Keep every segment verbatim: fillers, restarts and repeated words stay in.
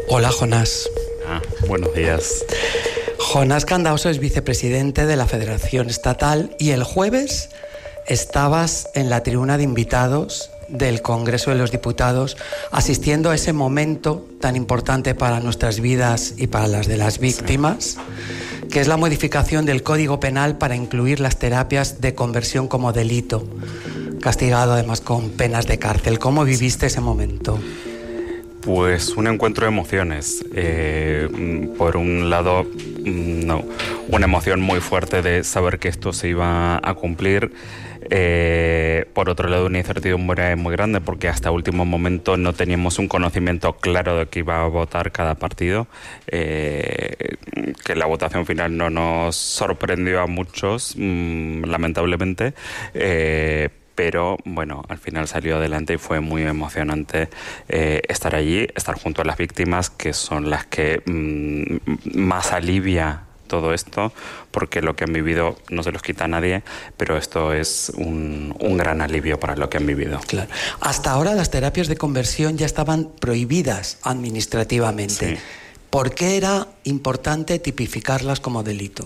Hola, Jonás. Ah, buenos días. Jonás Candaoso es vicepresidente de la Federación Estatal y el jueves estabas en la tribuna de invitados del Congreso de los Diputados asistiendo a ese momento tan importante para nuestras vidas y para las de las víctimas, sí. que es la modificación del Código Penal para incluir las terapias de conversión como delito, castigado además con penas de cárcel. ¿Cómo viviste ese momento? Pues un encuentro de emociones. Eh, por un lado, no, una emoción muy fuerte de saber que esto se iba a cumplir. Eh, por otro lado, una incertidumbre muy grande porque hasta último momento no teníamos un conocimiento claro de que iba a votar cada partido. Eh, que la votación final no nos sorprendió a muchos, mmm, lamentablemente. Eh, Pero bueno, al final salió adelante y fue muy emocionante eh, estar allí, estar junto a las víctimas, que son las que mmm, más alivia todo esto, porque lo que han vivido no se los quita a nadie, pero esto es un, un gran alivio para lo que han vivido. Claro. Hasta ahora las terapias de conversión ya estaban prohibidas administrativamente. Sí. ¿Por qué era importante tipificarlas como delito?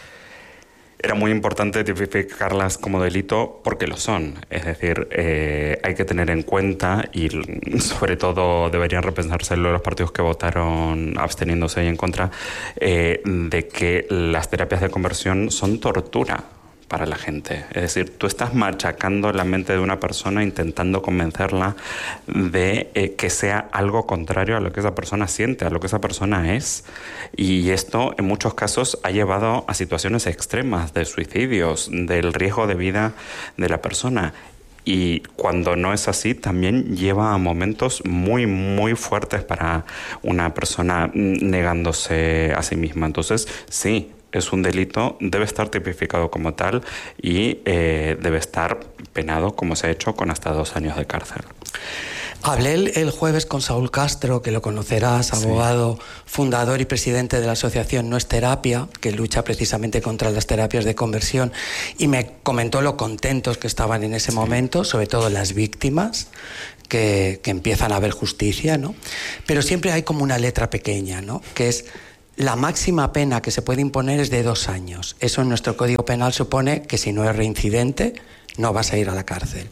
Era muy importante tipificarlas como delito porque lo son. Es decir, eh, hay que tener en cuenta, y sobre todo deberían repensárselo los partidos que votaron absteniéndose y en contra, eh, de que las terapias de conversión son tortura para la gente. Es decir, tú estás machacando la mente de una persona intentando convencerla de eh, que sea algo contrario a lo que esa persona siente, a lo que esa persona es. Y esto en muchos casos ha llevado a situaciones extremas de suicidios, del riesgo de vida de la persona. Y cuando no es así, también lleva a momentos muy, muy fuertes para una persona negándose a sí misma. Entonces, sí, es un delito, debe estar tipificado como tal y eh, debe estar penado, como se ha hecho, con hasta dos años de cárcel. Hablé el, el jueves con Saúl Castro, que lo conocerás, abogado, sí. fundador y presidente de la asociación No es Terapia, que lucha precisamente contra las terapias de conversión, y me comentó lo contentos que estaban en ese sí. momento, sobre todo las víctimas, que, que empiezan a ver justicia, ¿no? Pero siempre hay como una letra pequeña, ¿no? Que es: la máxima pena que se puede imponer es de dos años. Eso en nuestro Código Penal supone que si no es reincidente, no vas a ir a la cárcel.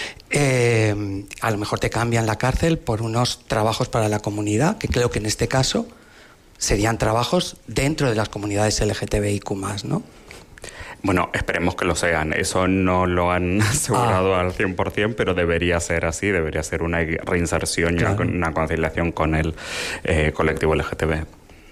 Eh, a lo mejor te cambian la cárcel por unos trabajos para la comunidad, que creo que en este caso serían trabajos dentro de las comunidades L G T B I Q más, ¿no? Bueno, esperemos que lo sean. Eso no lo han asegurado ah. al cien por ciento, pero debería ser así, debería ser una reinserción claro. y una, una conciliación con el eh, colectivo L G T B.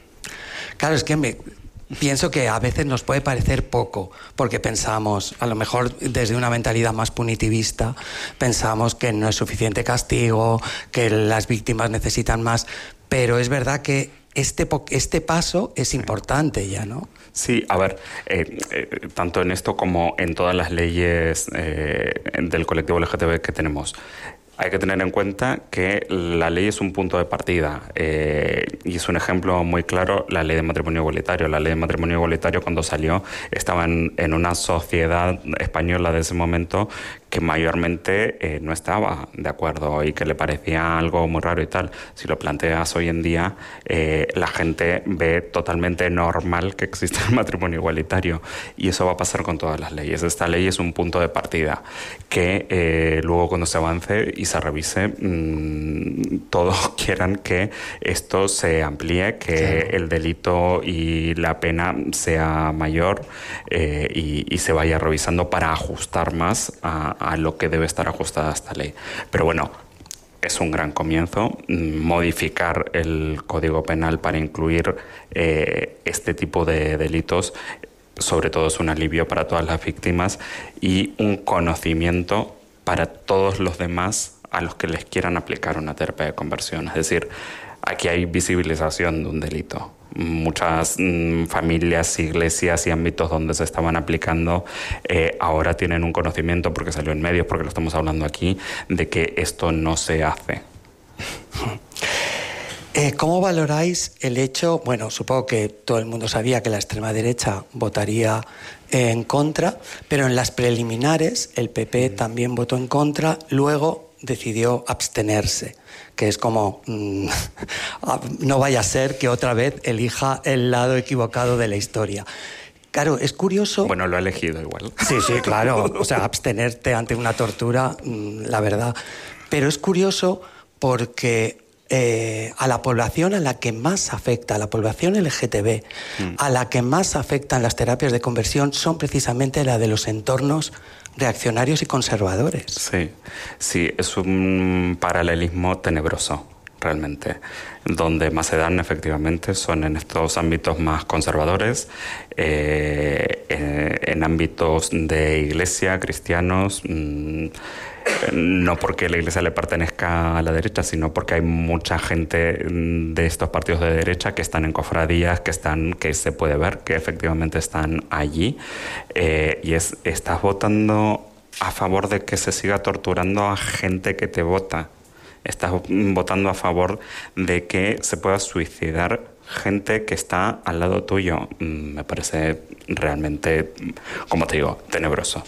Claro, es que me pienso que a veces nos puede parecer poco, porque pensamos, a lo mejor desde una mentalidad más punitivista, pensamos que no es suficiente castigo, que las víctimas necesitan más, pero es verdad que este, este paso es importante ya, ¿no? Sí, a ver, eh, eh, tanto en esto como en todas las leyes eh, del colectivo L G T B que tenemos, hay que tener en cuenta que la ley es un punto de partida eh, y es un ejemplo muy claro la ley de matrimonio igualitario. La ley de matrimonio igualitario, cuando salió, estaba en, en una sociedad española de ese momento que mayormente eh, no estaba de acuerdo y que le parecía algo muy raro y tal. Si lo planteas hoy en día, eh, la gente ve totalmente normal que exista el matrimonio igualitario, y eso va a pasar con todas las leyes. Esta ley es un punto de partida que eh, luego, cuando se avance y se revise, mmm, todos quieran que esto se amplíe, que claro. el delito y la pena sea mayor eh, y, y se vaya revisando para ajustar más a a lo que debe estar ajustada esta ley. Pero bueno, es un gran comienzo modificar el Código Penal para incluir eh, este tipo de delitos. Sobre todo es un alivio para todas las víctimas y un conocimiento para todos los demás a los que les quieran aplicar una terapia de conversión. Es decir, aquí hay visibilización de un delito. Muchas mmm, familias, iglesias y ámbitos donde se estaban aplicando eh, ahora tienen un conocimiento, porque salió en medios, porque lo estamos hablando aquí, de que esto no se hace. Eh, ¿Cómo valoráis el hecho? Bueno, supongo que todo el mundo sabía que la extrema derecha votaría en contra, pero en las preliminares el P P también votó en contra. Luego decidió abstenerse, que es como, mmm, no vaya a ser que otra vez elija el lado equivocado de la historia. Claro, es curioso... Bueno, lo ha elegido igual. Sí, sí, claro. O sea, abstenerte ante una tortura, la verdad. Pero es curioso porque eh, a la población a la que más afecta, a la población L G T B, mm. a la que más afectan las terapias de conversión son precisamente la de los entornos reaccionarios y conservadores. Sí, sí, es un paralelismo tenebroso, realmente. Donde más se dan, efectivamente, son en estos ámbitos más conservadores, eh, en, en ámbitos de iglesia, cristianos, mmm, no porque la iglesia le pertenezca a la derecha, sino porque hay mucha gente de estos partidos de derecha que están en cofradías, que están, que se puede ver que efectivamente están allí, eh, y es, estás votando a favor de que se siga torturando a gente que te vota. Estás votando a favor de que se pueda suicidar gente que está al lado tuyo. Me parece realmente, como te digo, tenebroso.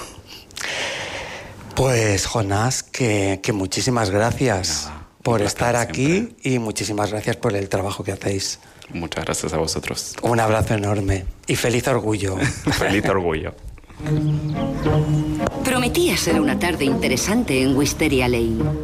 Pues, Jonás, que, que muchísimas gracias Nada, por estar aquí siempre. Y muchísimas gracias por el trabajo que hacéis. Muchas gracias a vosotros. Un abrazo enorme y feliz orgullo. Feliz orgullo. Prometía ser una tarde interesante en Wisteria Lane.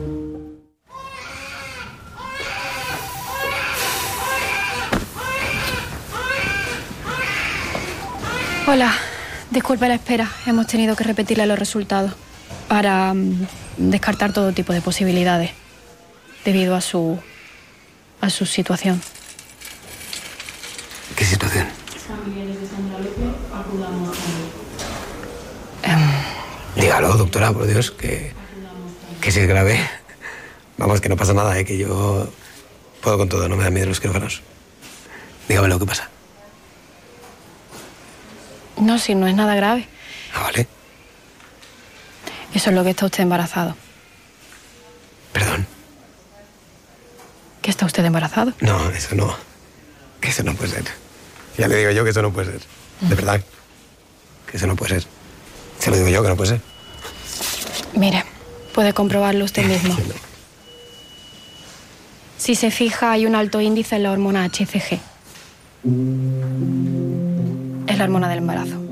Hola, disculpe la espera. Hemos tenido que repetirle los resultados para um, descartar todo tipo de posibilidades debido a su a su situación. ¿Qué situación? Um, Dígalo, doctora, por Dios, que, que si es grave. Vamos, que no pasa nada, ¿eh? Que yo puedo con todo, no me da miedo los quirófanos. Dígamelo, ¿qué pasa? No, si no es nada grave. Ah, vale. Eso es lo que está usted embarazado. ¿Perdón? ¿Que está usted embarazado? No, eso no. Que eso no puede ser. Ya le digo yo que eso no puede ser. De verdad. Que eso no puede ser. Se lo digo yo que no puede ser. Mire, puede comprobarlo usted mismo. Sí, no. Si se fija, hay un alto índice en la hormona H C G. Es la hormona del embarazo.